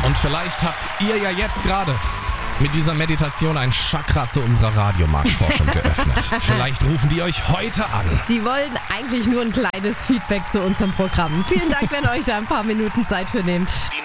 Und vielleicht habt ihr ja jetzt gerade mit dieser Meditation ein Chakra zu unserer Radiomarktforschung geöffnet. Vielleicht rufen die euch heute an. Die wollen eigentlich nur ein kleines Feedback zu unserem Programm. Vielen Dank, wenn ihr euch da ein paar Minuten Zeit für nehmt. Die